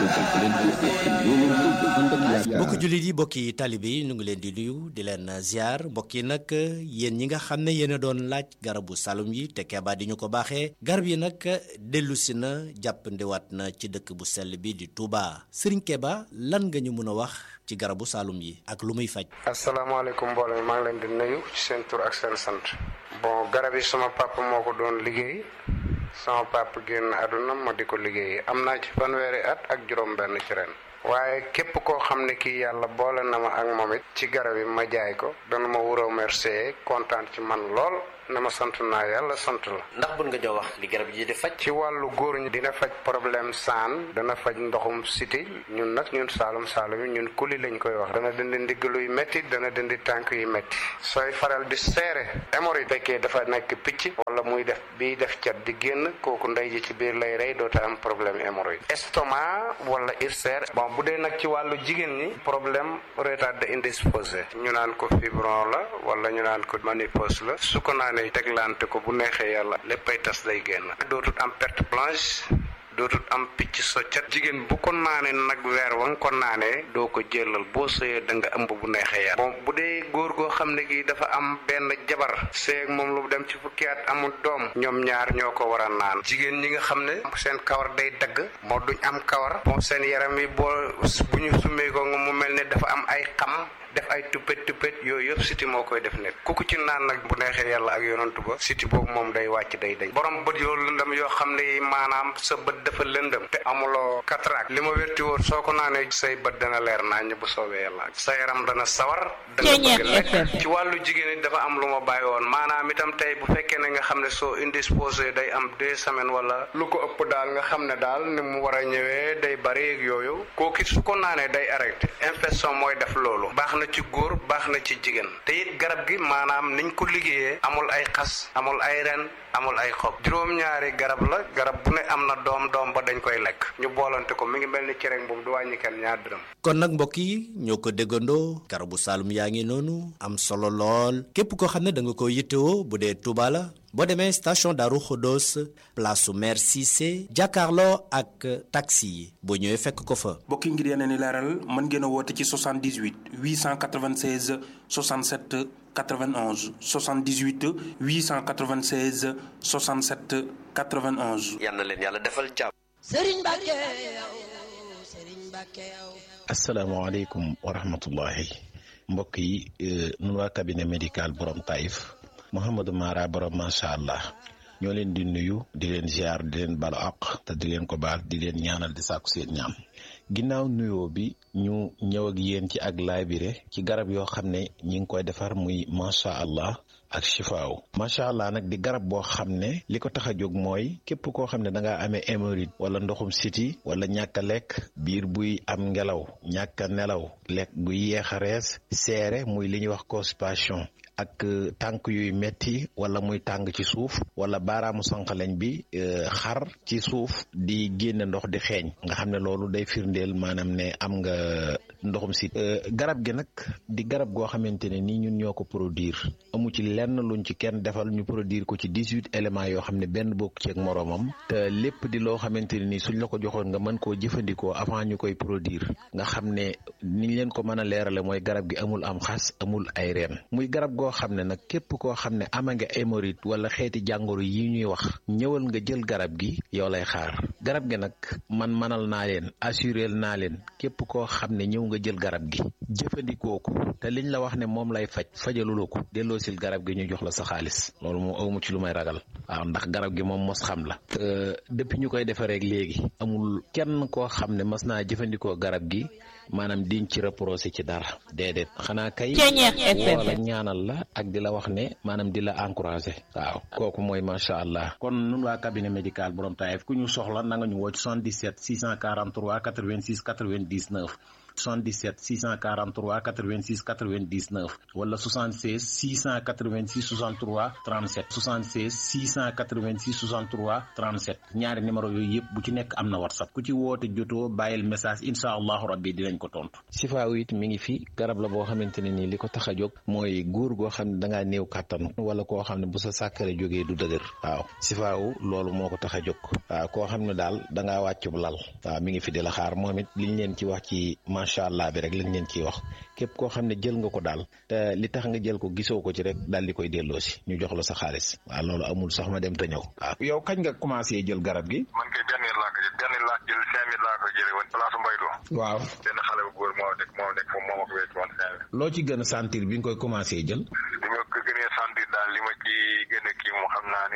mbokki jullit yi mbokki taalibe yi ñu ngi leen di nuyu di leen ziar mbokk yi nag yéen ñi nga xam ne yéen a doon laaj garabu salum yi te Keba di ñu ko baaxee garab yi nag dellusi na jàppandiwaat na ci dëkk bu sell bi di Touba Serigne Keba lan nga ñu mën a wax ci garabu salum yi ak lu muy faj. asalaamaaleykum mbooloo mi maa ngi leen di nuyu ci seen tur ak seen sant. bon garab yi sama papa moo ko doon liggéey sama papa génn àdduna ma di ko liggéey am naa ci fanweeri at ak juróom-benn ci ren. waaye képp koo xam ne kii yàlla boole na ma ak moom it ci garab yi ma jaay ko dana ma wuroo remercier kontaan ci man lool na ma sant naa yàlla sant la. ndax bun nga ñoo wax li garab yi di faj. ci wàllu góor ñi dina faj problème saan dana faj ndoxum siti ñun nag ñun saalum yi ñun kuli lañ koy wax dana dindi ndigg luy métti dana dindi tànk yu métti sooy faral di seere hémorroïde fekkee dafa nekk picc wala muy def biy def cat di génn kooku ndey ji ci biir lay rey doota am problème hémorroïde estomac wala ulcère bon bu dee nag ci wàllu jigéen ñi problème retard indisposé ñu naan ko fibron la wala ñu naan ko ménopause la su ko naanee teglante ko bu neexee yàlla léppay tas day génn dootut am perte blanche dootut am picc soccat jigéen bu ko naanee nag weer wa nga ko naanee doo ko jëlal boo sëyee da nga ëmb bu neexee yàlla bon bu dee góor goo xam ne gi dafa am benn jabar seeg moom lu dem ci fukki at amul doom ñoom ñaar ñoo ko war a naan jigéen ñi nga xam ne seen kawar day dagg moo duñ am kawar bon seen yaram yi bu ñu summee ko nga mu mel ne dafa am ay xam def ay tuppet yooyu yëpp siti moo koy def nekk ku ko ci naan nag bu neexee yàlla ak yonantu ba siti boobu moom day wàcc day dañ borom bët yoo lëndëm yoo xam ne maanaam sa bët dafa lëndëm te amuloo cataracte li ma wérti woon soo ko naanee say bët dana leer naññ bu soobee yàlla sa yaram dana sawar dana bëgg lekk ci wàllu jigéen it dafa am lu ma bàyyi woon maanaam itam tey bu fekkee ne nga xam ne soo indisposé day am 2 semaines wala lu ko ëpp daal nga xam ne daal ni mu war a ñëwee day bari ak yooyu kooku su ko naanee day arrêté infection mooy def loolu baax na ci góor baax na ci jigéen te it garab gi maanaam niñ ko liggéeyee amul ay xas amul ay ren amul ay xob juróom-ñaari garab la garab bu ne am na doom ba dañ koy lekk ñu boolante ko mi ngi mel ni cere boobu du wàññi kenn ñaar dërëm. kon nag mbokk yi ñoo ko déggandoo garabu Saloum yaa ngi noonu am solo lool képp koo xam ne da nga ko yittewoo bu dee Touba la boo demee station Darou Khodos place su maire Cissé jàkkaarloo ak taxi yi boo ñëwee fekk ko fa. mbokk yi ngir yeneen i leeral mën ngeen a woote ci 78 896 67 91 78 896 67 91. yal na leen yàlla defal jàmm. Serigne Mbacke yow Serigne Mbacke yow. asalaamaaleykum wa rahmatullahi mbokk yi nun waa cabinet médical borom Taïf Mouhamadou Mara borom macha allah ñoo leen di nuyu di leen ziar di leen balu àq te di leen ko baal di leen ñaanal di sàkku seen ñaan ginnaaw nuyoo bi ñu ñëw ak yéen ci ak laabire ci garab yoo xam ne ñi ngi koy defar muy macha allah ak chifaaw macha allah nag di garab boo xam ne li ko tax a jóg mooy képp koo xam ne da ngaa amee hémorroïde wala ndoxum siti wala ñàkk a lekk biir buy am ngelaw ñàkk a nelaw lekk buy yeex a rees seere muy li ñuy wax constipation ak tànk yuy metti wala muy tàng ci suuf wala baaraamu sànqaleñ bi xar ci suuf di génne ndox di xeeñ nga xam ne loolu day firndeel maanaam ne am nga ndoxum si garab gi nag di garab goo xamante ne nii ñun ñoo ko produire amu ci lenn luñ ci kenn defal ñu produire ko ci 18 éléments yoo xam ne benn bokk ci ak moroomam te lépp di loo xamante ne nii suñ la ko joxoon nga mën koo jëfandikoo avant ñu koy produire nga xam ne niñ leen ko mën a leerale mooy garab gi amul am xas amul ay reen muy garab goo xam ne nag képp koo xam ne ama nga hémorroïde wala xeeti jàngoro yi ñuy wax ñëwal nga jël garab gi yow lay xaar garab gi nag man manal naa leen assurel naa leen képp koo xam ne ñëw nga jël garab gi jëfandikoo ko te liñ la wax ne moom lay faj fajaluloo ko delloosil garab gi ñu jox la sa xaalis loolu moom awmu ci lu may ragal waaw ndax garab gi moom mos xam la depuis ñu koy defaree léegi amul kenn koo xam ne mas naa jëfandikoo garab gi maanaam diñ ci reproché ci dara déedéet xanaa kay wala ñaanal la ak di la wax ne maanaam di la encouragé waaw kooku mooy macha allah. kon nun waa cabinet médical borom Taïf ku ñu soxla na nga ñu woo ci 77 643 86 99 77 643 86 99 wala 76 686 63 37 76 686 63 37 ñaari numéro yooyu yëpp bu ci nekk am na WhatsApp ku ci woote jotoo bàyyil message incha allahu rabbi dinañ ko tontu. Sifaaw it mi ngi fi garab la boo xamante ne nii li ko tax a jóg mooy góor goo xam ne da ngaa néew kàttan wala koo xam ne bu sa sàkkare jógee du dëgër waaw Sifaaw loolu moo ko tax a jóg waaw koo xam ne daal da ngaa wàccub lal waaw mi ngi fi di la xaar moom it liñ leen ci wax ci macha allah bi rek lañ leen ciy wax képp koo xam ne jël nga ko daal te li tax nga jël ko gisoo ko ci rek daal di koy delloosi ñu jox la sa xaalis waaw loolu amul sax ma dem te ñëw waaw. yow kañ nga commencé jël garab gi. man kay benn laa ko jël 5000 laa ko jëlee woon place Mbaylo. waaw benn xale bu góor moo nekk foofu moo ma ko wécc woon 5000. loo ci gën a sentir bi nga koy commencé jël. li ma ko gënee sentir daal li ma ci gën a kii mu xam naa ne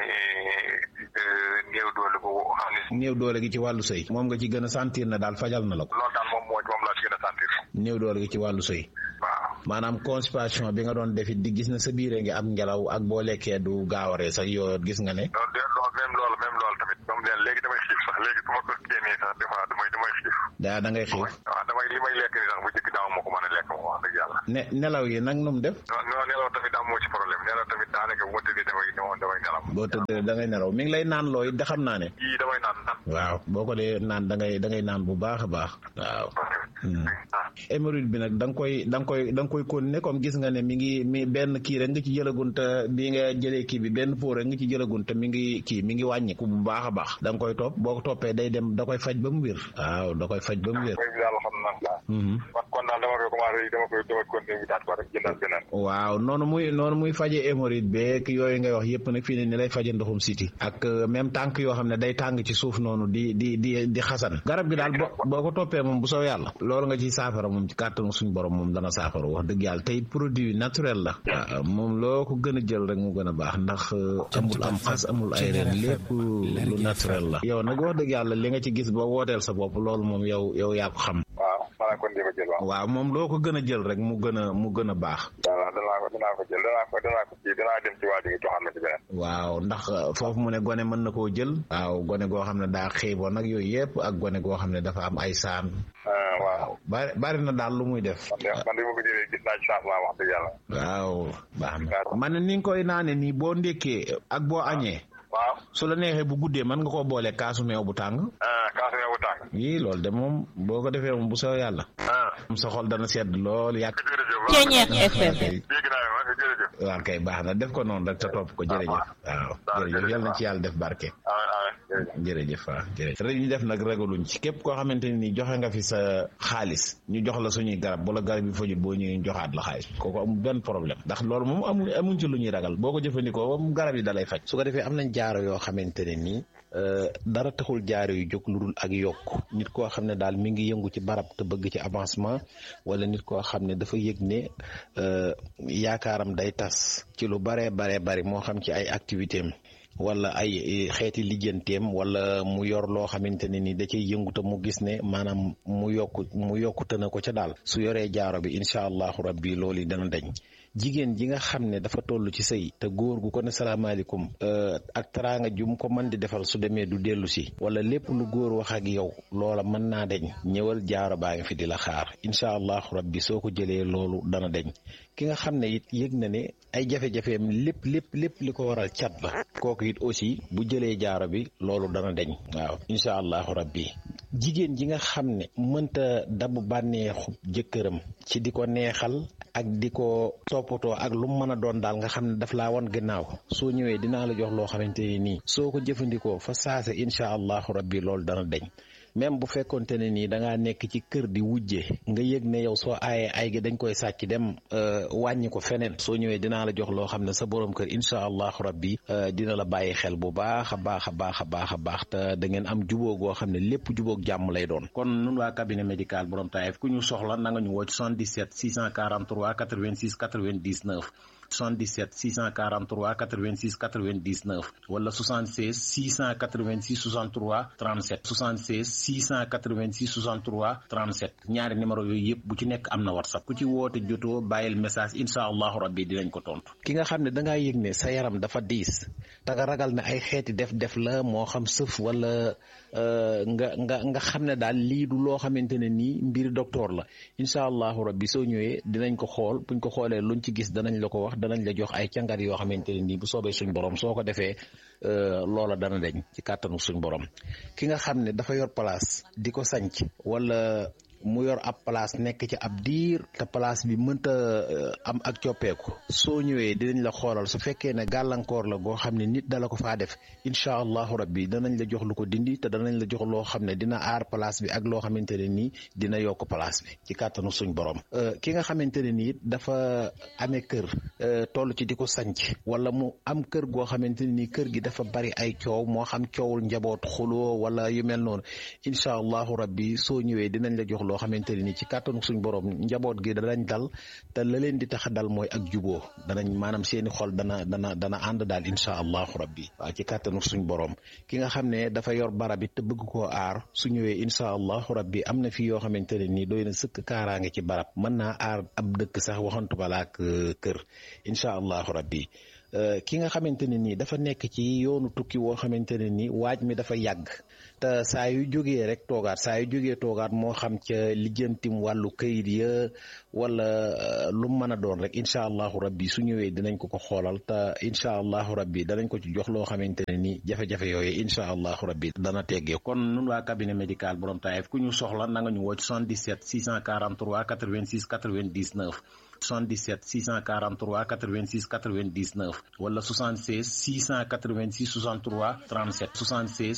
néew doole bu xam ne. néew doole gi ci wàllu sëy. moom nga ci gën a sentir na daal fajal na la ko. loolu daal moom laa ci gën a sentir. néew doole gi ci wàllu sëy. waaw maanaam constipation bi nga doon defit di gis na sa biire ngi am ngelaw ak boo lekkee du gaawaree sax yoo gis nga ne. même loolu tamit moom léegi damay xiif sax léegi su ma ko génnee sax des fois damay xiif. da ngay xiif. waaw li may lekk ni sax bu jëkk daaw moo ko mën a lekk moom wax dëgg yàlla. nelaw yi nag nu mu def. non nelaw tamit am moo ci problème nelaw tamit daanaka bu ma tëddee damay nelaw. boo tëddee da ngay nelaw mi ngi lay naan looy da xam naa ne. yii damay naan. waaw boo ko dee naan da ngay naan bu baax a baax. waaw. hémorroïde bi nag da nga koy continuer comme gis nga ne mi benn kii rek nga ci jëlagun te bi nga jëlee kii bi benn pot rek nga ci jëlagun te mi ngi wàññiku bu baax a baax da nga koy topp boo ko toppee day dem da koy faj ba mu wér. waaw da koy faj ba mu wér. kon daal dama koy continuer witaat ko rek jëndal beneen. waaw noonu muy faje hémorroïde beeg yooyu ngay wax yëpp nag fii ne ni lay faje ndoxum siti ak même tànk yoo xam ne day tàng ci suuf noonu di xasan garab gi daal boo ko toppee moom bu soo yàlla loolu nga ci saafara moom ci kàttanu suñu borom moom dana saafara wax dëgg yàlla tey produit naturel la. waaw moom loo ko gën a jël rek mu gën a baax ndax amul am xas amul ay reen lépp lu naturel la. yow nag wax dëgg yàlla li nga ci gis ba wooteel sa bopp loolu moom yow yaa ko xam. waaw moom loo ko gën a jël rek mu gën a baax. danaa ko jël danaa dem ci waa ji joxaat ma ci beneen. waaw ndax foofu mu ne gone mën na koo jël. waaw gone goo xam ne daa xiiboon nag yooyu yëpp ak gone goo xam ne dafa am ay saan. waaw bari na daal lu muy def. man de ma ko jëlee gis naa ci changement wax dëgg yàlla. waaw baax na man ni nga koy naane nii boo ndékkee ak boo añee. waaw su la neexee bu guddee mën nga koo boole kaasu meew bu tàng. kaasu meew bu tàng. yii loolu de moom boo ko defee moom bu soo yàlla. sa xol dana sedd lool yàgg. Ceeñeex FM. waaw kay baax na def ko noonu rek te topp ko jërëjëf. waaw jërëjëf yal na ci yàlla def barke. jërëjëf waaw jërëjëf rek ñu def nag ragaluñ ci képp koo xamante ne nii joxe nga fi sa xaalis ñu jox la suñuy garab bu la garab yi fajul boo ñëwee joxaat la xaalis kooku amul benn problème ndax loolu moom amuñ ci lu ñuy ragal boo ko jëfandikoo moom garab yi da lay faj. su ko defee am nañ jaaro yoo xamante ne nii dara taxul jaaro yu jóg lu dul ak yokk nit koo xam ne daal mi ngi yëngu ci barab te bëgg ci avancement wala nit koo xam ne dafa yëg ne yaakaaram day tas ci lu bari moo xam ci ay activité am wala ay xeeti lijjanteem wala mu yor loo xamante ne ni da cay yëngu te mu gis ne maanaam mu yokkute na ko ca daal su yoree jaaro bi incha allahu rabbi loolu dana dañ. jigéen ji nga xam ne dafa toll ci sëy te góor gu ko ne salaamaaleykum ak teraanga jum ko mën di defal su demee du dellu si wala lépp lu góor wax ak yow loola mën naa deñ ñëwal jaaro baa ngi fi di la xaar incha allahu rabbi soo ko jëlee loolu dana deñ ki nga xam ne it yëg na ne ay jafe-jafeem lépp li ko waral cat la kooku it aussi bu jëlee jaaro bi loolu dana deñ waaw incha allahu rabbi jigéen ji nga xam ne mënta dabu bànneexu jëkkëram ci di ko neexal ak di ko toppatoo ak lu mu mën a doon daal nga xam ne daf laa wan gannaaw soo ñëwee dinaa la jox loo xamante ne nii soo ko jëfandikoo fa saase incha allahu rabbi loolu dana deñ même bu fekkonte ne nii da ngaa nekk ci kër di wujje nga yëg ne yow soo aayee ay gi dañ koy sàcc dem wàññi ko feneen soo ñëwee dinaa la jox loo xam ne sa borom kër incha allahu rabbi dina la bàyyi xel bu baax a baax te da ngeen am jubóo goo xam ne lépp jubóog jàmm lay doon. kon nun waa cabinet médical borom Taïf ku ñu soxla na nga ñu woo ci 77 643 86 99 77 643 86 99 wala 76 686 63 37 76 686 63 37 ñaari numéro yooyu yëpp bu ci nekk am na WhatsApp ku ci woote jotoo bàyyil message incha allahu rabbi dinañ ko tontu. ki nga xam ne da ngaa yëg ne sa yaram dafa diis te nga ragal ne ay xeeti def la moo xam sëf wala nga xam ne daal lii du loo xamante ne nii mbir docteur la incha allahu rabbi soo ñëwee dinañ ko xool buñ ko xoolee luñ ci gis danañ la ko wax danañ la jox ay càngat yoo xamante ne nii bu soobee suñ borom soo ko defee loola dana deñ ci kàttanu suñ borom ki nga xam ne dafa yor place di ko sanc wala mu yor ab place nekk ci ab diir te place bi mënta am ak coppeeku soo ñëwee dinañ la xoolal su fekkee ne gàllankoor la goo xam ne nit dala ko faa def incha allahu rabbi danañ la jox lu ko dindi te danañ la jox loo xam ne dina aar place bi ak loo xamante ne nii dina yokk place bi ci kàttanu suñ borom ki nga xamante ne nii dafa amee kër toll ci di ko sanc wala mu am kër goo xamante ne nii kër gi dafa bari ay coow moo xam coowul njaboot xuloo wala yu mel noonu incha allahu rabbi soo ñëwee dinañ la jox loo xamante ne ni ci kàttanu suñ borom njaboot gi danañ dal te la leen di tax dal mooy ak juboo danañ maanaam seeni xol dana ànd daal incha allahu rabbi waaw ci kàttanu suñ borom ki nga xam ne dafa yor barab it te bëgg koo aar su ñëwee incha allahu rabbi am na fi yoo xamante ne nii doy na sëkk kaaraange ci barab mën naa aar ab dëkk sax waxantu balaak kër incha allahu rabbi ki nga xamante ne nii dafa nekk ci yoonu tukki woo xamante ne nii waaj mi dafa yàgg te saa yu jógee rek toogaat moo xam ca lijjantim wàllu kayit ya wala lu mën a doon rek incha allahu rabbi su ñëwee dinañ ko xoolal te incha allahu rabbi danañ ko ci jox loo xamante ne nii jafe-jafe yooyu incha allahu rabbi dana teggee kon nun waa cabinet médical borom Taïf ku ñu soxla na nga ñu woo ci 77 643 86 99 77 643 86 99 wala 76 686 63 37 76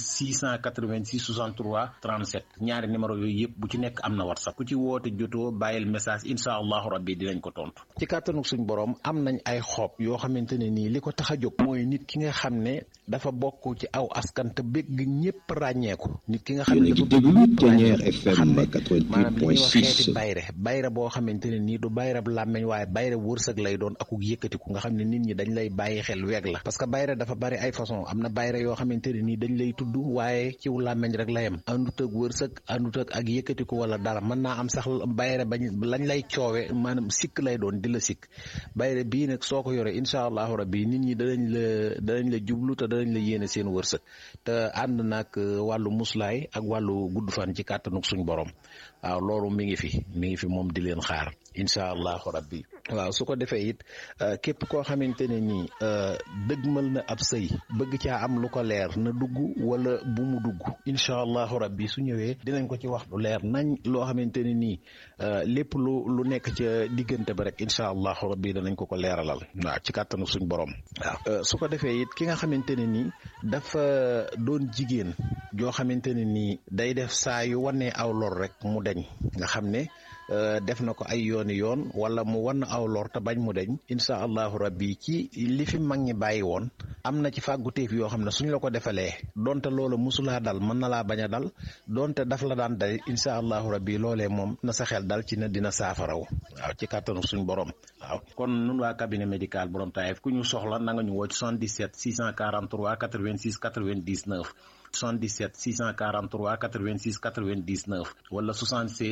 686 63 37 ñaari numéro yooyu yëpp bu ci nekk am na WhatsApp ku ci woote jotoo bàyyil message incha allahu rabbi dinañ ko tontu. ci kàttanu suñ borom am nañ ay xob yoo xamante ne nii li ko tax a jóg mooy nit ki nga xam ne dafa bokk ci aw askan te bëgg ñëpp ràññeeku nit ki nga xam ne dafa bëgg Thiéniere FM maanaam li ñuy wax xeeti 88.6 bayre boo xamante ne nii du bayre meñ waaye bayre wërsëg lay doon akuk yëkkatiku nga xam ne nit ñi dañ lay bàyyi xel weeg la parce que bayre dafa bari ay façon am na bayre yoo xamante ne nii dañ lay tudd waaye ciw làmmeñ rek la yem àndut ak wërsëg àndut ak yëkkatiku wala dara mën naa am sax bayre lañ lay coowe maanaam sikk lay doon di la sikk bayre bii nag soo ko yore incha allahu rabbi nit ñi danañ la jublu te danañ la yéene seen wërsëg te ànd nag wàllu muslaay ak wàllu gudd fan ci kàttanuk suñ borom waaw loolu mi ngi fi moom di leen xaar incha allahu rabbi waaw su ko defee it képp koo xamante ne nii dëgmal na ab sëy bëgg caa am lu ko leer na dugg wala bu mu dugg incha allahu rabbi su ñëwee dinañ ko ci wax lu leer nañ loo xamante ne nii lépp lu nekk ca diggante ba rek incha allahu rabbi danañ ko leeralal waaw ci kàttanu suñ borom waaw su ko defee it ki nga xamante ne nii dafa doon jigéen joo xamante ne nii day def saa yu wanee aw lor rek mu deñ nga xam ne def na ko ay yoon wala mu wan aw lor te bañ mu deñ incha allahu rabbi ci li fi mag ñi bàyyi woon am na ci fàgguteef yoo xam ne suñ la ko defalee donte loola musulaa dal mën na laa bañ a dal donte daf la daan dal incha allahu rabbi loolee moom na sa xel dal ci ne dina saafaraw waaw ci kàttanu suñ borom waaw kon nun waa cabinet médical borom Taïf ku ñu soxla na nga ñu woo ci 77 643 86 99 77 643 86 99 wala 76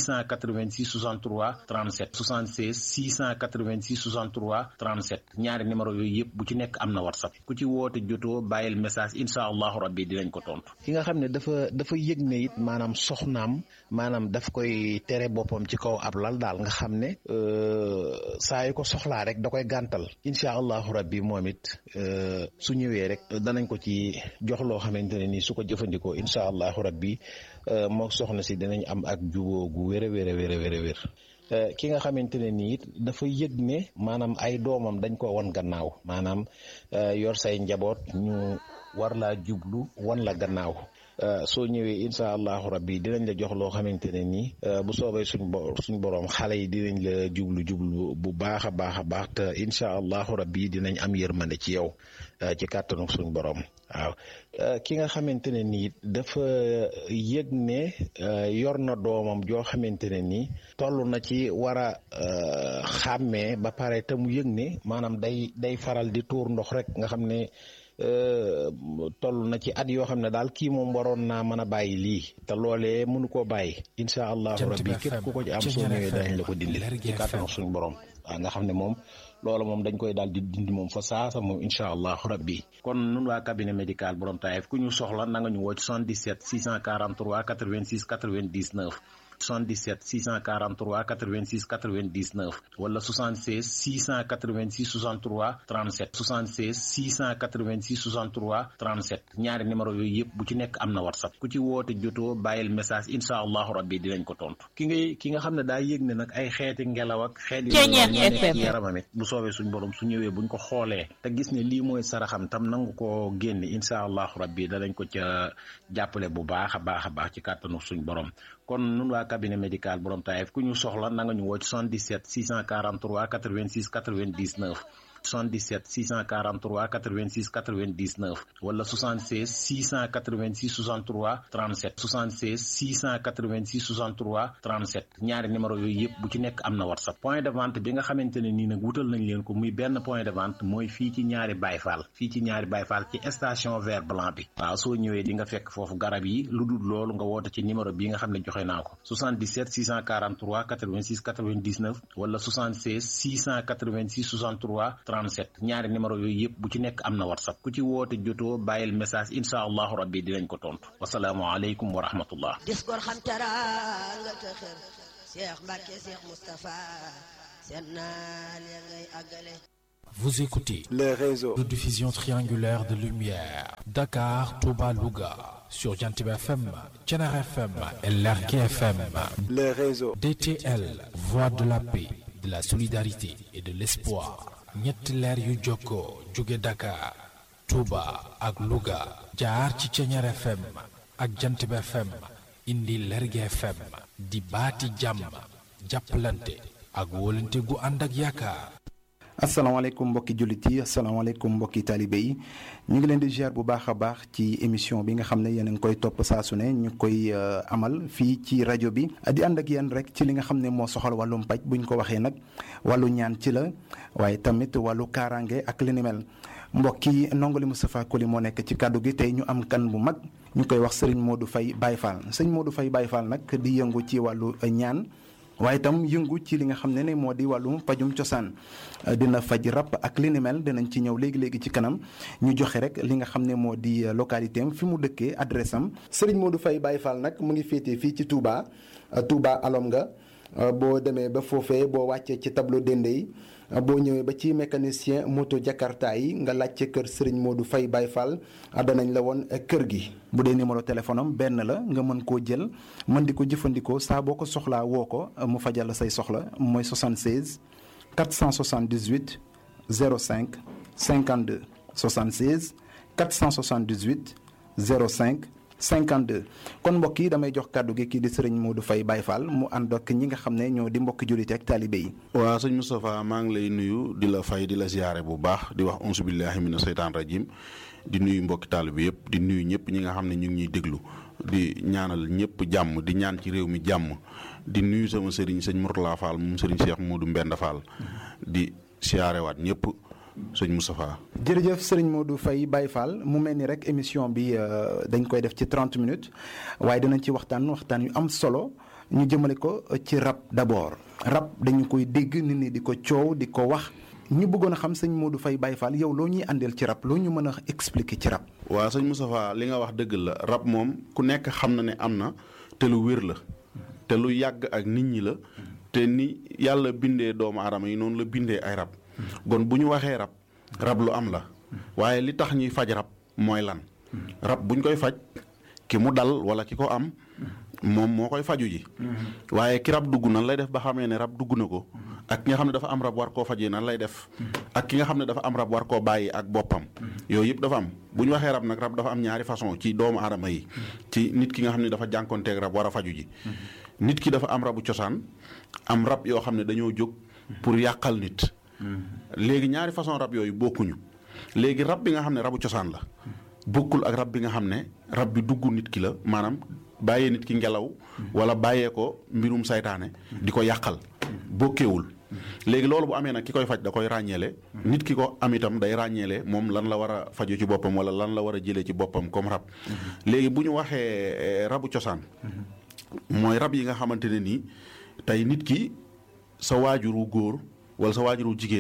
686 63 37 76 686 63 37 ñaari numéro yooyu yëpp bu ci nekk am na WhatsApp ku ci woote jotoo bàyyil message incha allahu rabbi dinañ ko tontu. ki nga xam ne dafa yëg ne it maanaam soxnaam maanaam daf koy tere boppam ci kaw ab lal daal nga xam ne saa yu ko soxlaa rek da koy gàntal incha allahu rabbi moom it su ñëwee rek danañ ko ci jox loo xamante ne nii su ko jëfandikoo incha allahu rabbi moo soxna si dinañ am ak juboo gu wér a wér ki nga xamante ne nii it dafa yëg ne maanaam ay doomam dañ ko wan gannaaw maanaam yor say njaboot ñu war laa jublu wan la gannaaw soo ñëwee incha allahu rabbi dinañ la jox loo xamante ne nii bu soobee suñ borom xale yi dinañ la jublu bu baax a baax te incha allahu rabbi dinañ am yërmande ci yow ci kàttanu suñ borom waaw ki nga xamante ne nii dafa yëg ne yor na doomam joo xamante ne nii toll na ci war a xàmmee ba pare te mu yëg ne maanaam day faral di tuur ndox rek nga xam ne toll na ci at yoo xam ne daal kii moom waroon naa mën a bàyyi lii te loolee mënu koo bàyyi incha allahu rabbi képp ku ko ci am soo ñëwee danañ la ko dindil ci kàttanu suñ borom waaw nga xam ne moom loolu moom dañ koy daal di dindi moom fa saasa moom incha allahu rabbi. kon nun waa cabinet médical borom Taïf ku ñu soxla na nga ñu woo ci 77 643 86 99 77 643 86 99 wala 76 686 63 37 76 686 63 37 ñaari numéro yooyu yëpp bu ci nekk am na whatsapp ku ci woote jotoo bàyyil message incha allahu rabbi dinañ ko tontu ki nga xam ne daa yëg ne nag ay xeeti ngelaw ak xeet yi nekk ci yaramam it bu soobee suñ borom su ñëwee buñ ko xoolee te gis ne lii mooy saraxam tam nangu ko génne incha allahu rabbi danañ ko ca jàppale bu baax a baax ci kàttanu suñ borom. kon nun waa cabinet médical borom Taïf ku ñu soxla na nga ñu woo ci 77 643 86 99 77 643 86 99 wala 76 686 63 37 76 686 63 37 ñaari numéro yooyu yëpp bu ci nekk am na whatsapp. point de vente bi nga xamante ne nii nag wutal nañ leen ko muy benn point de vente mooy fii ci ñaari Bayfal ci station vert blanc bi. waaw soo ñëwee di nga fekk foofu garab yi lu dul loolu nga woote ci numéro bi nga xam ne joxe naa ko 77 643 86 99 wala 76 686 63 37 ñaari numéro yooyu yëpp bu ci nekk am na whatsapp ku ci woote jotoo bàyyil message incha allahu rabbi dinañ ko tontu wasalaamualeykum wa rahmatullah. Discours xam teraanga te xër Cheikh Mbacke Cheikh Moustapha seen naal ya ngay àggale. Vous écoutez le réseau de diffusion triangulaire de lumière Dakar, Touba, Louga sur Jantib FM, Thiénaba FM et Lergui FM. Le réseau DTL, voix de la paix, de la solidarité et de l'espoir. ñetti leer yu jokkoo jóge Dakar, Touba ak Louga jaar ci Thiénaba FM ak Jantib FM indi Lergui FM di baati jàmm jàppalante ak wóolante gu ànd ak yaakaar. asalaamaaleykum mbokki jullit yi asalaamaaleykum mbokki taalibe yi ñu ngi leen di ziar bu baax a baax ci émission bi nga xam ne yéen a ngi koy topp saa su ne ñu koy amal fii ci rajo bi di ànd ak yéen rek ci li nga xam ne moo soxal wàllum paj bu ñu ko waxee nag wàllu ñaan ci la waaye tamit wàllu kaaraange ak li ni mel mbokki Ndongali Moustapha Koli moo nekk ci kàddu gi tey ñu am kan bu mag ñu koy wax Serigne Modou Faye Baye Fall Serigne Modou Faye Baye Fall nag di yëngu ci wàllu ñaan. waaye itam yëngu ci li nga xam ne moo di wàllum pajum cosaan dina faj rab ak li ni mel dinañ ci ñëw léegi ci kanam ñu joxe rek li nga xam ne moo di localité am fi mu dëkkee adresse am. Serigne Modou Faye Baye Fall nag mu ngi féetee fii ci Touba alom nga boo demee ba foofee boo wàccee ci tableau dende yi boo ñëwee ba ci mécanicien moto Jakarta yi nga laajte kër Serigne Modou Faye Baye Fall danañ la woon kër gi. bu dee numéro téléphone am benn la nga mën koo jël mën di ko jëfandikoo saa boo ko soxlaa woo ko mu fajal la say soxla mooy 76 478 05 52 76 478 05 52 kon mbokk yi damay jox kàddu gi kii di Serigne Modou Faye Baye Fall mu ànd ak ñi nga xam ne ñoo di mbokki jullit ak taalibe yi. waaw sëñ Moustapha maa ngi lay nuyu di la fay di la ziyaare bu baax di wax auzu billahi mina seytaan rajim di nuyu mbokki taalibe yëpp di nuyu ñëpp ñi nga xam ne ñu ngi ñuy déglu di ñaanal ñëpp jàmm di ñaan ci réew mi jàmm di nuyu sama sëriñ sëñ Mourtala Fall moom sëriñ Cheikh Modou Mbenda Fall di siyaarewaat ñëpp sëñ Moustapha. jërëjëf Serigne Modou Faye Baye Fall mu mel ni rek émission bi dañ koy def ci 30 minutes waaye dinañ ci waxtaan yu am solo ñu jëmale ko ci rab d'abord rab dañu koy dégg nit ñi di ko coow di ko wax ñu bëggoon a xam sëñ Modou Faye Baye Fall yow loo ñuy àndeel ci rab loo ñu mën a expliquer ci rab. waaw sëñ Moustapha li nga wax dëgg la rab moom ku nekk xam na ne am na te lu wér la te lu yàgg ak nit ñi la te ni yàlla bindee doomu aadama yi noonu la bindee ay rab. kon bu ñu waxee rab lu am la waaye li tax ñuy faj rab mooy lan rab buñ koy faj ki mu dal wala ki ko am moom moo koy faju ji waaye ki rab dugg nan lay def ba xamee ne rab dugg na ko ak ki nga xam ne dafa am rab war koo fajee nan lay def ak ki nga xam ne dafa am rab war koo bàyyi ak boppam yooyu yëpp dafa am bu ñu waxee rab nag rab dafa am ñaari façon ci doomu aadama yi ci nit ki nga xam ne dafa jànkonteeg rab war a faju ji nit ki dafa am rabu cosaan am rab yoo xam ne dañoo jóg pour yàqal nit léegi ñaari façon rab yooyu bokkuñu léegi rab bi nga xam ne rabu cosaan la bokkul ak rab bi nga xam ne rab bi dugg nit ki la maanaam bàyyee nit ki ngelaw wala bàyyee ko mbirum saytaane di ko yàqal bokkeewul léegi loolu bu amee nag ki koy faj da koy ràññeele nit ki ko am itam day ràññeele moom lan la war a faju ci boppam wala lan la war a jëlee ci boppam comme rab léegi bu ñu waxee rabu cosaan mooy rab yi nga xamante ne nii tey nit ki sa waajuru góor wala sa waajuru jigéen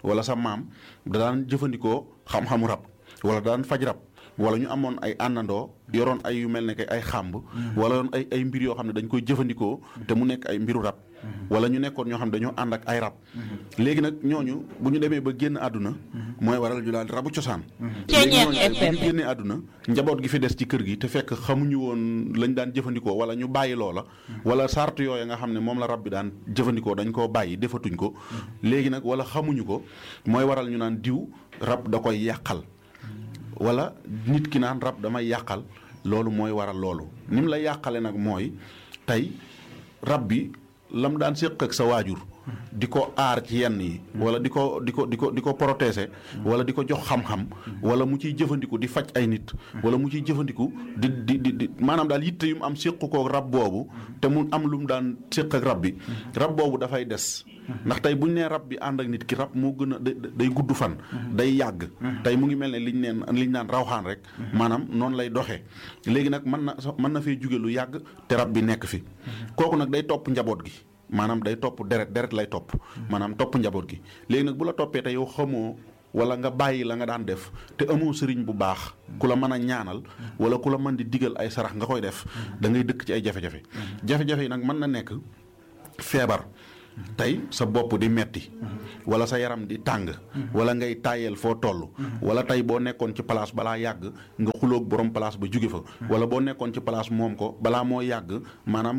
wala sa maam da daan jëfandikoo xam-xamu rab wala daan faj rab wala ñu amoon ay àndandoo yoroon ay yu mel ne ay xàmb wala yoon ay mbir yoo xam ne dañ koy jëfandikoo te mu nekk ay mbiru rab wala ñu nekkoon ñoo xam ne dañoo ànd ak ay rab léegi nag ñooñu bu ñu demee ba génn àdduna mooy waral ñu daal rabu cosaan léegi ñooñu bu ñu génnee àdduna njaboot gi fi des ci kër gi te fekk xamuñu woon lañ daan jëfandikoo wala ñu bàyyi loola wala sart yooyu nga xam ne moom la rab bi daan jëfandikoo dañ koo bàyyi defatuñ ko léegi nag wala xamuñu ko mooy waral ñu naan diw rab da koy yàqal wala nit ki naan rab damay yàqal loolu mooy waral loolu ni mu la yàqale nag mooy tey rab bi lam daan séq ak sa waajur di ko aar ci yenn yi wala di ko protéger wala di ko jox xam-xam wala mu ciy jëfandiku di faj ay nit wala mu ciy jëfandiku di maanaam daal yitte yu mu am séq ko rab boobu te mu am lu mu daan séq ak rab bi rab boobu dafay des ndax tey bu ñu nee rab bi ànd ak nit ki rab moo gën a day gudd fan day yàgg tey mu ngi mel ne liñ naan rawxaan rek maanaam noonu lay doxee léegi nag mën na fee jóge lu yàgg te rab bi nekk fi kooku nag day topp njaboot gi maanaam day topp deret lay topp maanaam topp njaboot gi léegi nag bu la toppee te yow xamoo wala nga bàyyi la nga daan def te amoo sëriñ bu baax ku la mën a ñaanal wala ku la mën di digal ay sarax nga koy def da ngay dëkk ci ay jafe-jafe jafe-jafe yi nag mën na nekk feebar tey sa bopp di metti wala sa yaram di tàng wala ngay tàyyeel foo toll wala tey boo nekkoon ci place balaa yàgg nga xuloog borom place ba jóge fa wala boo nekkoon ci place moom ko balaa moo yàgg maanaam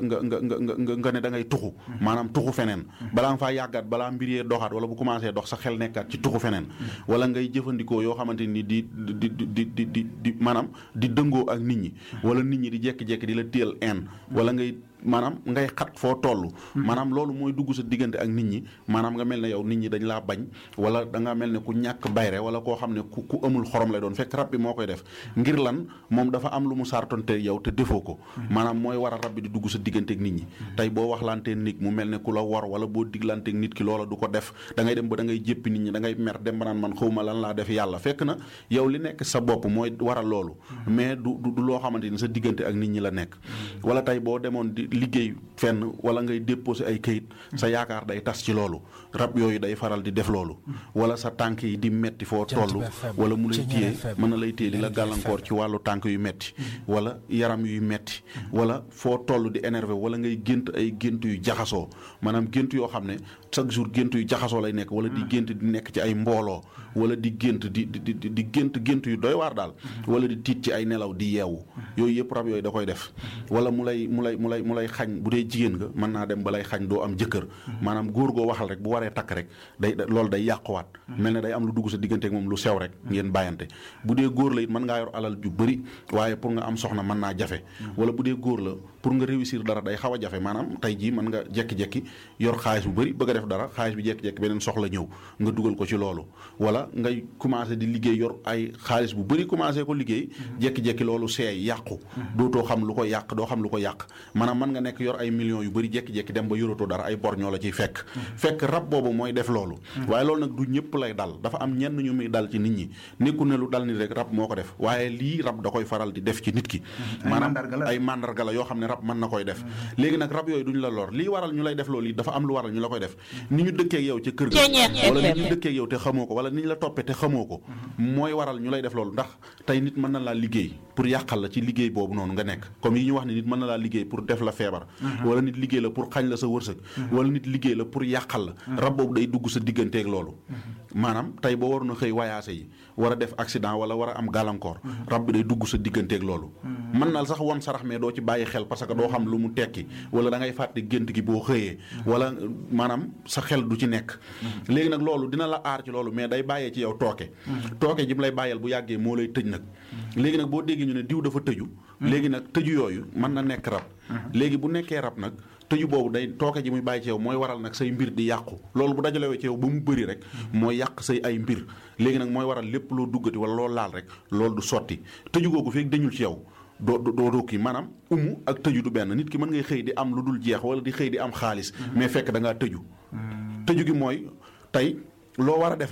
nga ne da ngay tuxu maanaam tuxu feneen balaa nga faa yàggaat balaa mbir yee doxaat wala bu commencé dox sa xel nekkaat ci tuxu feneen wala ngay jëfandikoo yoo xamante ni di maanaam di dëngoo ak nit ñi wala nit ñi di jekki-jekki di la téel en wala maanaam ngay xat foo toll maanaam loolu mooy dugg sa diggante ak nit ñi maanaam nga mel ne yow nit ñi dañ laa bañ wala da nga mel ne ku ñàkk bayre wala koo xam ne ku amul xorom lay doon fekk rab bi moo koy def ngir lan moom dafa am lu mu sartonte yow te defoo ko maanaam mooy waral rab bi di dugg sa diggante ak nit ñi tey boo waxlantee nit mu mel ne ku la war wala boo diglanteeg nit ki loola du ko def da ngay dem ba da ngay jéppi nit ñi da ngay mer dem ba naan man xawma lan laa def yàlla fekk na yow li nekk sa bopp mooy waral loolu mais du loo xamante ni sa diggante ak nit ñi la nekk wala tey boo demoon di liggéey fenn wala ngay déposer ay kayit sa yaakaar day tas ci loolu rab yooyu day faral di def loolu wala sa tànk yi di metti foo toll wala mu lay téye mën na lay téye di la gàllankoor ci wàllu tànk yu metti wala yaram yuy metti wala foo toll di énervé wala ngay gént ay gént yu jaxasoo maanaam gént yoo xam ne chaque jour gént yu jaxasoo lay nekk wala di gént di nekk ci ay mbooloo wala di gént di gént yu doy waar daal wala di tiit ci ay nelaw di yeewu yooyu yëpp rab yooyu da koy def wala mu lay xañ bu dee jigéen nga mën naa dem ba lay xañ doo am jëkkër maanaam góor goo waxal rek bu waree takk rek loolu day yàquwaat mel ne day am lu dugg sa diggante ak moom lu sew rek ngeen bàyyante bu dee góor la it mën ngaa yor alal ju bëri waaye pour nga am soxna mën naa jafe wala bu dee góor la pour nga réussir dara day xaw a jafe maanaam tey jii mën nga jekki-jekki yor xaalis bu bëri bëgg a def dara xaalis bi jekki-jekki beneen soxla ñëw nga dugal ko ci loolu wala ngay commencé di liggéey yor ay xaalis bu bëri commencé ko liggéey jekki-jekki loolu seey yàqu dootoo xam lu ko yàq doo xam lu ko yàq maanaam mën nga nekk yor ay millions yu bëri jekki-jekki dem ba yoratoo dara ay bor ñoo la ciy fekk rab boobu mooy def loolu waaye loolu nag du ñëpp lay dal dafa am ñenn ñu muy dal ci nit ñi nekku ne lu dal nit rek rab moo ko def waaye lii rab da koy faral di def ci nit ki maanaam ay mandarga la yoo xam ne rab mën na koy def léegi nag rab yooyu duñ la lor lii waral ñu lay def loolu yi dafa am lu waral ñu la koy def ni ñu dëkkeeg yow ca kër ga wala ni ñu dëkkeeg yow te xamoo ko wala ni ñu la toppee te xamoo ko mooy waral ñu lay def loolu ndax tey nit mën na laa liggéey pour yàqal la ci liggéey boobu noonu nga nekk comme yi ñu wax ne nit mën na laa liggéey pour def la feebar wala nit liggéey la pour xañ la sa wërsëg wala nit liggéey la pour yàqal la rab boobu day dugg sa digganteeg loolu maanaam tey boo waroon a xëy wayaase yi war a def accident wala war a am gàllankoor rab bi day dugg sa digganteeg loolu mën na sax won sarax mais doo ci bàyyi xel parce que doo xam lu mu tekki wala da ngay fàtte gént gi boo xëyee wala maanaam sa xel du ci nekk léegi nag loolu dina la aar ci loolu mais day bàyyee ci yow tooke ji mu lay bàyyeel bu yàggee moo lay tëj nag léegi nag boo déggee ñu ne diw dafa tëju léegi nag tëju yooyu mën na nekk rab léegi bu nekkee rab nag tëju boobu day tooke ji muy bàyyi ci yow mooy waral nag say mbir di yàqu loolu bu dajalewee ci yow ba mu bëri rek mooy yàq say ay mbir léegi nag mooy waral lépp loo duggati wala loo laal rek loolu du sotti tëju googu feeg dañul ci yow doo kii maanaam ak tëju du benn nit ki mën ngay xëy di am lu dul jeex wala di xëy di am xaalis mais fekk da ngaa tëju gi mooy tey loo war a def rek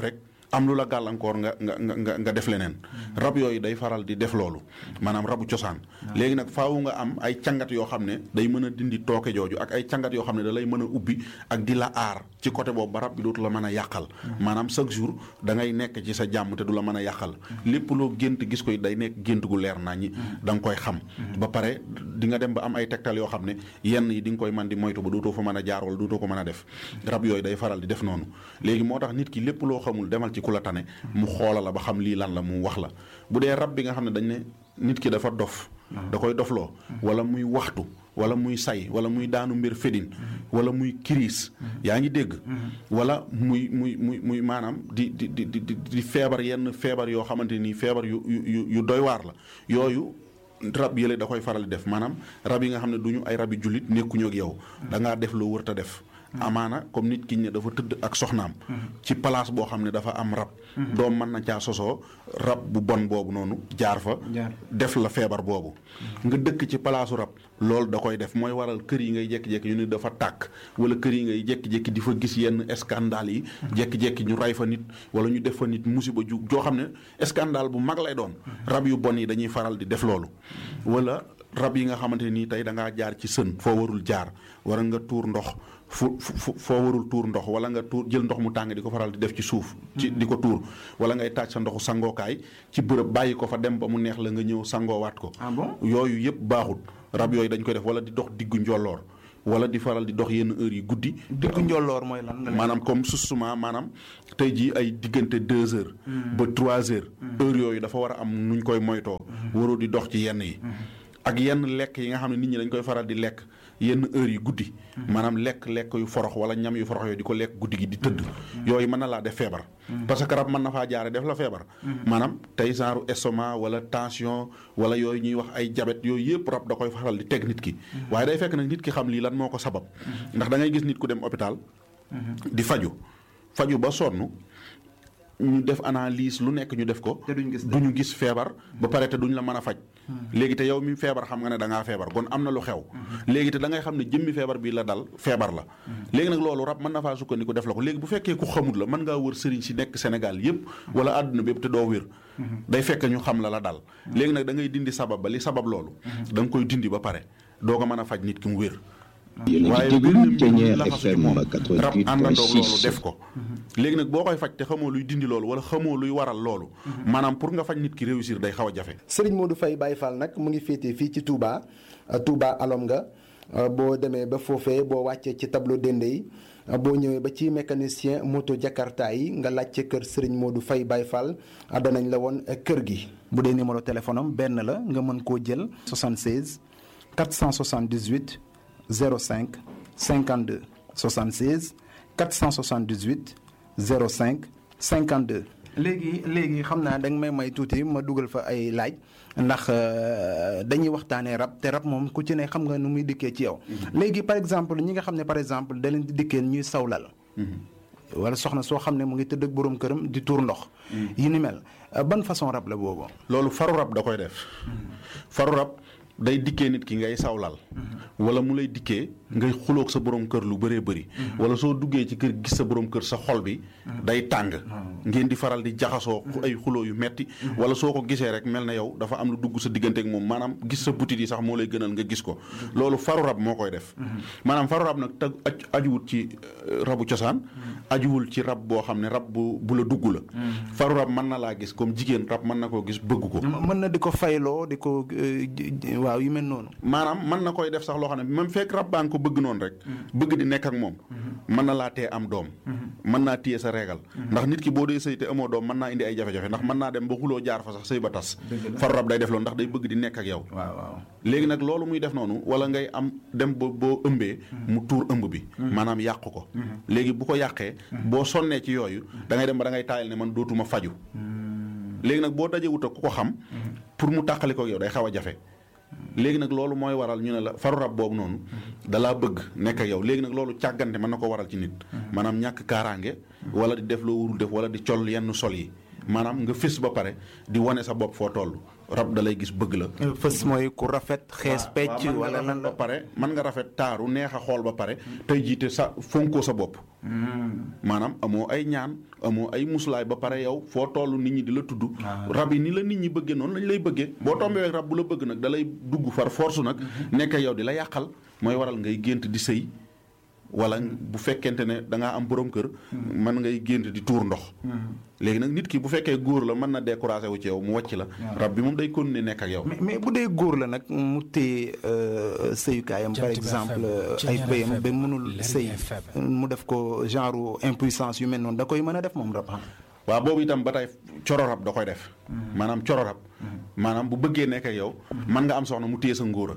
am lu la gàllankoor nga def leneen rab yooyu day faral di def loolu maanaam rabu cosaan léegi nag faawu nga am ay cangat yoo xam ne day mën a dindi tooke jooju ak ay cangat yoo xam ne da lay mën a ubbi ak di la aar ci côté boobu ba rab bi dootu la mën a yàqal maanaam chaque jour da ngay nekk ci sa jàmm te du la mën a yàqal lépp loo gént gis koy day nekk gént gu leer naa ñi da nga koy xam ba pare di nga dem ba am ay tegtal yoo xam ne yenn yi di nga koy mën di moytu ba dootoo fa mën a jaar wala dootoo ko mën a def rab yooyu day faral di def noonu léegi moo tax nit ki lépp loo xamul demal ci ku la tane mu xoola la ba xam lii lan la mu wax la bu dee rab bi nga xam ne dañ ne nit ki dafa dof da koy dofloo wala muy waxtu wala muy say wala muy daanu mbir fedin wala muy crise yaa ngi dégg wala muy maanaam di feebar yenn feebar yoo xamante ni feebar yu doy waar la yooyu rab yële da koy faral di def maanaam rab yi nga xam ne duñu ay rabi jullit nekkuñu ak yow da ngaa def loo wërta def amaana comme nit ki ne dafa tëdd ak soxnaam ci place boo xam ne dafa am rab doom mën na caa sosoo rab bu bon boobu noonu jaar fa def la feebar boobu nga dëkk ci palaasu rab loolu da koy def mooy waral kër yi ngay jékki-jékki ñu ne dafa tàkk wala kër yi ngay jékki-jékki di fa gis yenn scandale yi jékki-jékki ñu ray fa nit wala ñu def fa nit musiba ju joo xam ne scandale bu mag lay doon rab yu bon yi dañuy faral di def loolu wala rab yi nga xamante nii tey da ngaa jaar ci sën foo warul jaar wala nga tuur ndox foo warul tuur ndox wala nga jël ndox mu tàng di ko faral di def ci suuf ci di ko tuur wala ngay taaj sa ndoxu sangookaay ci bërëb bàyyi ko fa dem ba mu neex la nga ñëw sangoowaat ko yooyu yëpp baaxut rab yooyu dañ koy def wala di dox diggu njolloor wala di faral di dox yenn heures yi guddi diggu njolloor mooy lan maanaam comme susuma maanaam tey jii ay diggante 2 heures ba 3 heures heures yooyu dafa war a am nuñ koy moytoo waroo di dox ci yenn yi ak yenn lekk yi nga xam ne nit ñi dañ koy faral di lekk yenn heures yi guddi maanaam lekk yu forox wala ñam yu forox yooyu di ko lekk guddi gi di tëdd yooyu mën na laa def feebar parce que rab mën na faa jaare def la feebar maanaam tey genre estomac wala tension wala yooyu ñuy wax ay diabète yooyu yëpp rab da koy faral di teg nit ki waaye day fekk nag nit ki xam lii lan moo ko sabab ndax da ngay gis nit ku dem hôpital di faju ba sonn ñu def analyse lu nekk ñu def ko duñu gis feebar ba pare te duñ la mën a faj léegi te yow mi feebar xam nga ne da ngaa feebar kon am na lu xew léegi te da ngay xam ne jëmmi feebar bi la dal feebar la léegi nag loolu rab mën na faa sukkandiku def la ko léegi bu fekkee ku xamut la mën ngaa wër sëriñ si nekk Sénégal yépp wala àdduna bépp te doo wér day fekk ñu xam la dal léegi nag da ngay dindi sabab ba li sabab loolu da nga koy dindi ba pare doo ko mën a faj nit ki mu wér waaye biir laxasu ci moom rab àndandoog loolu def ko léegi nag boo koy faj te xamoo luy dindi loolu wala xamoo luy waral loolu maanaam pour nga faj nit ki réussir day xaw a jafe. Serigne Modou Faye Baye Fall nag mu ngi féetee fii ci Touba alom nga boo demee ba foofee boo wàccee ci tableau dende yi boo ñëwee ba ci mécanicien moto Jakarta yi nga laajte kër Serigne Modou Faye Baye Fall danañ la woon kër gi. bu dee numéro téléphone am benn la nga mën koo jël 76 478 05 52 76 478 05 52. léegi xam naa da nga may tuuti ma dugal fa ay laaj ndax dañuy waxtaanee rab te rab moom ku ci ne xam nga nu muy dikkee ci yow. léegi par exemple ñi nga xam ne par exemple da leen di dikkee ñuy sawlal. wala soxna soo xam ne mu ngi tëdd ak boroom këram di tuur ndox. yu ni mel ban façon rab la boobu. loolu faru rab da koy def. faru rab day dikkee nit ki ngay sawlal wala mu lay dikkee ngay xuloog sa borom kër lu bëree bëri wala soo duggee ci kër gis sa borom kër sa xol bi day tàng ngeen di faral di jaxasoo ay xuloo yu metti wala soo ko gisee rek mel na yow dafa am lu dugg sa diggante ak moom maanaam gis sa butit yi sax moo lay gënal nga gis ko loolu faru rab moo koy def maanaam faru rab nag tag ajuwut ci rabu cosaan ajuwul ci rab boo xam ne rab bu la dugg la faru rab mën na laa gis comme jigéen rab mën na koo gis bëgg ko mën na di ko fayloo di ko waaw yu mel noonu maanaam mën na koy def sax loo xam ne même fekk rab baa nga ko bëgg noonu rek bëgg di nekk ak moom mën na laa tee am doom mën naa téye sa régal ndax nit ki boo dee sëy te amoo doom mën naa indi ay jafe-jafe ndax mën naa dem ba xuloo jaar fa sax sëy ba tas faru rab day def loolu ndax day bëgg di nekk ak yow léegi nag loolu muy def noonu wala ngay am dem ba boo ëmbee mu tuur ëmb bi maanaam yàq ko léegi bu ko yàqee boo sonnee ci yooyu da ngay dem ba da ngay taayal ne man dootuma faju léegi nag boo dajee wut ak ku ko xam pour mu tàqali ko yow day xaw a jafe léegi nag loolu mooy waral ñu ne la faru rab boobu noonu dalaa bëgg nekk ak yow léegi nag loolu càggante mën na ko waral ci nit maanaam ñàkk kaaraange wala di def loo warul def wala di col yenn sol yi maanaam nga fës ba pare di wane sa bopp foo toll rab da lay gis bëgg la. fës mooy ku rafet xees pecc wala lan la ba pare mën nga rafet taaru neex a xool ba pare tey jiite sa fonkoo sa bopp. maanaam amoo ay ñaan amoo ay muslaay ba pare yow foo toll nit ñi di la tudd. rab yi ni la nit ñi bëggee noonu lañ lay bëggee boo tombee rek rab bu la bëgg nag da lay dugg far force nag nekk yow di la yàqal mooy waral ngay gént di sëy wala bu fekkente ne da ngaa am borom kër mën ngay gént di tuur ndox. léegi nag nit ki bu fekkee góor la mën na découragé wu ci yow mu wàcc la. rab bi moom day continuer nekk ak yow. mais bu dee góor la nag mu téye sëyukaayam par exemple ay bëyam ba mënul sëy mu def ko genre impuissance yu mel noonu da koy mën a def moom rab. waaw boobu itam ba tey coro rab da koy def. maanaam coro rab. maanaam bu bëggee nekk ak yow. mën nga am soxna mu téye sa ngóora.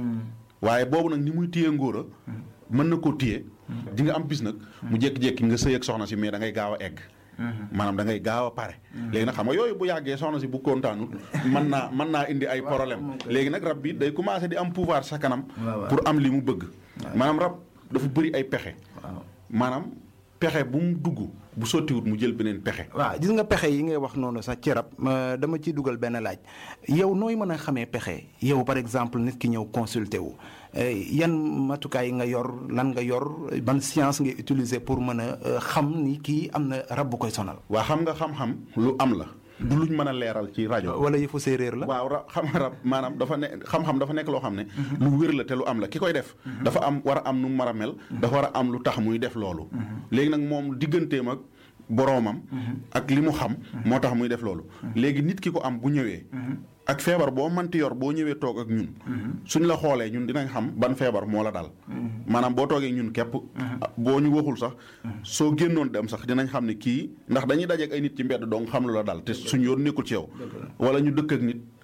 waaye boobu nag ni muy téye ngóora. mën na koo téye di nga am bis nag mu jékki-jékki nga sëy ak soxna si mais da ngay gaaw a egg maanaam da ngay gaaw a pare léegi nag xam nga yooyu bu yàggee soxna si bu kontaanut mën naa indi ay problème léegi nag rab bi day commencé di am pouvoir sa kanam pour am li mu bëgg maanaam rab dafa bëri ay pexe maanaam pexe bu mu dugg bu sottiwut mu jël beneen pexe. waaw gis nga pexe yi ngay wax noonu sax ci rab dama ciy dugal benn laaj yow nooy mën a xamee pexe yow par exemple nit ki ñëw consulter wu yan matukaay nga yor lan nga yor ban science ngay utiliser pour mën a xam ni kii am na rab bu koy sonal. waa xam nga xam-xam lu am la. du luñ mën a leeral ci rajo. wala yëfu séeréer la. waaw xam nga rab maanaam dafa ne xam-xam dafa nekk loo xam ne. lu wér la te lu am la ki koy def. dafa am war a am nu mu war a mel. dafa war a am lu tax muy def loolu. léegi nag moom digganteem ak boroomam. ak li mu xam. moo tax muy def loolu. léegi nit ki ko am bu ñëwee. ak feebar boo mënti yor boo ñëwee toog ak ñun. suñ la xoolee ñun dinañ xam ban feebar moo la dal. maanaam boo toogee ñun képp. boo ñu waxul sax. soo génnoon dem sax dinañ xam ne kii ndax dañuy dajeek ay nit ci mbedd dong xam lu la dal te suñ yoon nekkul ci yow. wala ñu dëkk ak nit